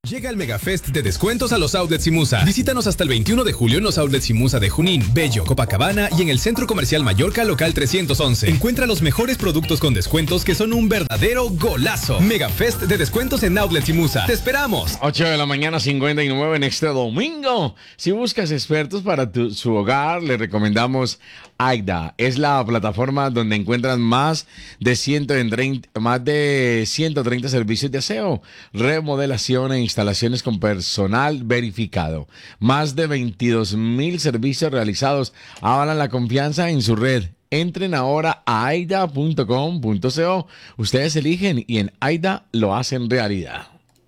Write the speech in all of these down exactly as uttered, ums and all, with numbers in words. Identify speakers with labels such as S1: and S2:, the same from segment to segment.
S1: Llega el Megafest de descuentos a los outlets Imusa. Visítanos hasta el veintiuno de julio en los outlets Imusa de Junín, Bello, Copacabana y en el Centro Comercial Mallorca local trescientos once. Encuentra los mejores productos con descuentos que son un verdadero golazo. Megafest de descuentos en outlets Imusa. ¡Te esperamos!
S2: ocho de la mañana, cincuenta y nueve en este domingo. Si buscas expertos para tu, su hogar, le recomendamos Aida. Es la plataforma donde encuentran más de ciento treinta, más de ciento treinta servicios de aseo, remodelación e instalaciones con personal verificado. Más de veintidós mil servicios realizados avalan la confianza en su red. Entren ahora a aida punto com punto co. Ustedes eligen y en Aida lo hacen realidad.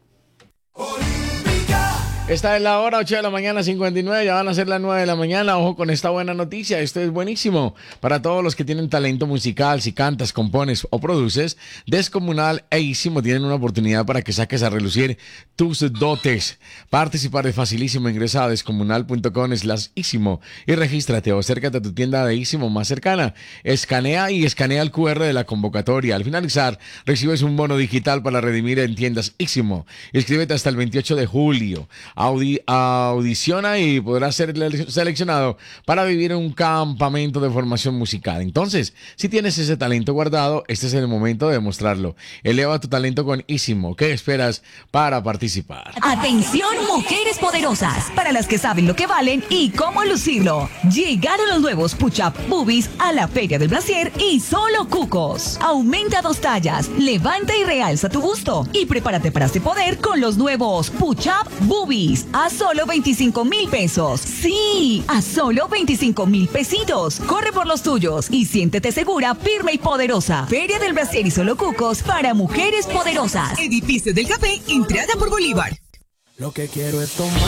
S2: Esta es la hora, ocho de la mañana, cincuenta y nueve, ya van a ser las nueve de la mañana. Ojo con esta buena noticia, esto es buenísimo. Para todos los que tienen talento musical, si cantas, compones o produces, Descomunal e Ísimo tienen una oportunidad para que saques a relucir tus dotes. Participar es facilísimo, ingresa a descomunal punto com slash Ísimo y regístrate o acércate a tu tienda de Ísimo más cercana. Escanea y escanea el cu erre de la convocatoria. Al finalizar, recibes un bono digital para redimir en tiendas Ísimo. Inscríbete hasta el veintiocho de julio. Audi- audiciona y podrás ser seleccionado para vivir en un campamento de formación musical. Entonces, si tienes ese talento guardado, este es el momento de demostrarlo. Eleva tu talento con Ísimo. ¿Qué esperas para participar?
S3: Atención, mujeres poderosas, para las que saben lo que valen y cómo lucirlo. Llegaron los nuevos Push-Up Boobies a la Feria del Brasier y solo cucos. Aumenta dos tallas, levanta y realza tu busto y prepárate para este poder con los nuevos Push-Up Boobies a solo veinticinco mil pesos. Sí, a solo veinticinco mil pesitos. Corre por los tuyos y siéntete segura, firme y poderosa. Feria del Brasier y solo cucos para mujeres poderosas.
S4: Edificio del Café, entrada por Bolívar.
S5: Lo que quiero es tomar